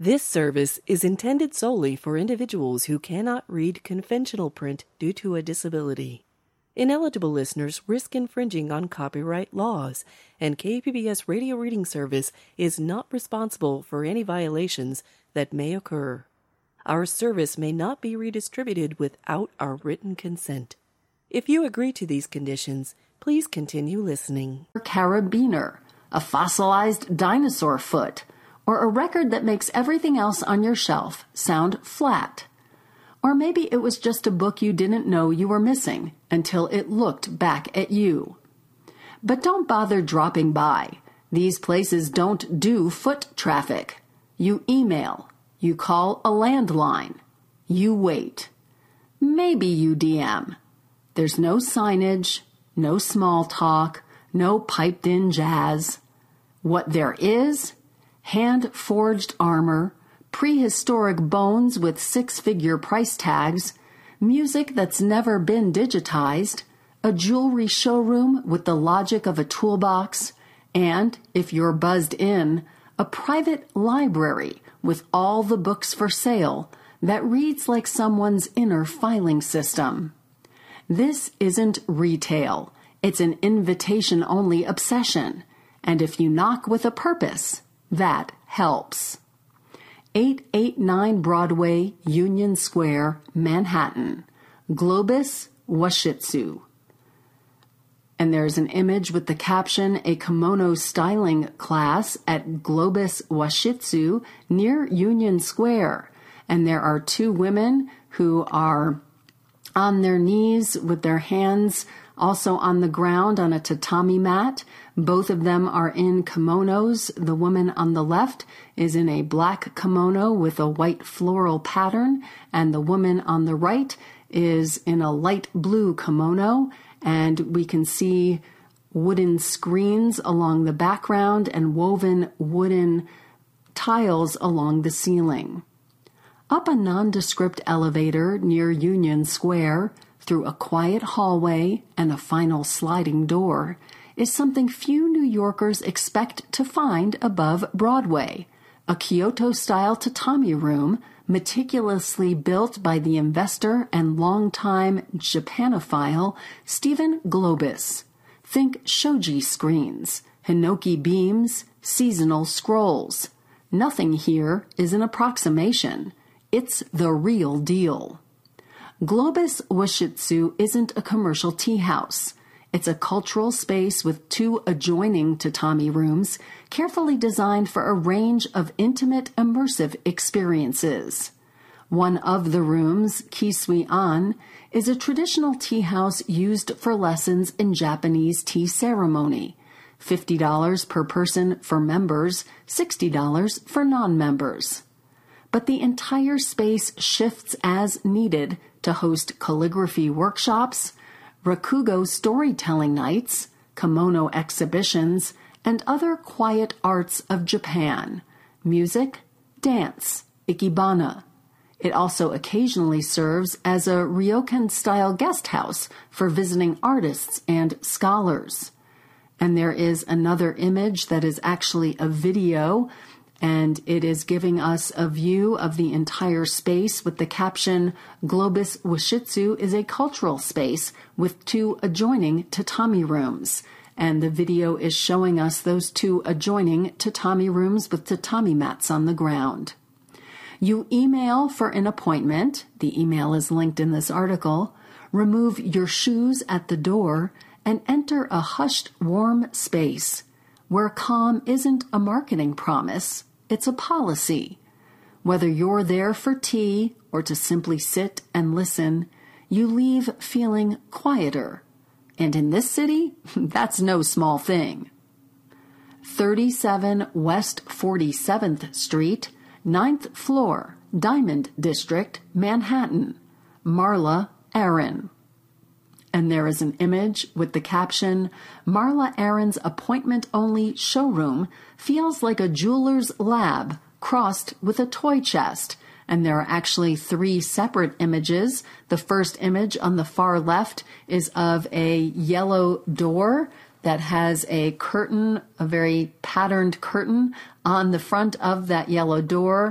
This service is intended solely for individuals who cannot read conventional print due to a disability. Ineligible listeners risk infringing on copyright laws, and KPBS Radio Reading Service is not responsible for any violations that may occur. Our service may not be redistributed without our written consent. If you agree to these conditions, please continue listening. Carabiner, a fossilized dinosaur foot, or a record that makes everything else on your shelf sound flat. Or maybe it was just a book you didn't know you were missing until it looked back at you. But don't bother dropping by. These places don't do foot traffic. You email. You call a landline. You wait. Maybe you DM. There's no signage, no small talk, no piped-in jazz. What there is: hand-forged armor, prehistoric bones with six-figure price tags, music that's never been digitized, a jewelry showroom with the logic of a toolbox, and, if you're buzzed in, a private library with all the books for sale that reads like someone's inner filing system. This isn't retail. It's an invitation-only obsession. And if you knock with a purpose, that helps. 889 Broadway, Union Square, Manhattan. Globus Washitsu. And there's an image with the caption, "A kimono styling class at Globus Washitsu near Union Square." And there are two women who are on their knees with their hands also on the ground on a tatami mat. Both of them are in kimonos. The woman on the left is in a black kimono with a white floral pattern, and the woman on the right is in a light blue kimono, and we can see wooden screens along the background and woven wooden tiles along the ceiling. Up a nondescript elevator near Union Square, through a quiet hallway and a final sliding door, is something few New Yorkers expect to find above Broadway: a Kyoto-style tatami room meticulously built by the investor and longtime Japanophile Stephen Globus. Think shoji screens, hinoki beams, seasonal scrolls. Nothing here is an approximation. It's the real deal. Globus Washitsu isn't a commercial tea house. It's a cultural space with two adjoining tatami rooms, carefully designed for a range of intimate, immersive experiences. One of the rooms, Kisui-an, is a traditional tea house used for lessons in Japanese tea ceremony. $50 per person for members, $60 for non-members. But the entire space shifts as needed to host calligraphy workshops, rakugo storytelling nights, kimono exhibitions, and other quiet arts of Japan: music, dance, ikebana. It also occasionally serves as a ryokan-style guest house for visiting artists and scholars. And there is another image that is actually a video, and it is giving us a view of the entire space with the caption, "Globus Washitsu is a cultural space with two adjoining tatami rooms." And the video is showing us those two adjoining tatami rooms with tatami mats on the ground. You email for an appointment. The email is linked in this article. Remove your shoes at the door and enter a hushed, warm space where calm isn't a marketing promise. It's a policy. Whether you're there for tea or to simply sit and listen, you leave feeling quieter. And in this city, that's no small thing. 37 West 47th Street, 9th floor, Diamond District, Manhattan. Marla Aaron. And there is an image with the caption, "Marla Aaron's appointment-only showroom feels like a jeweler's lab crossed with a toy chest." And there are actually three separate images. The first image on the far left is of a yellow door that has a curtain, a very patterned curtain on the front of that yellow door.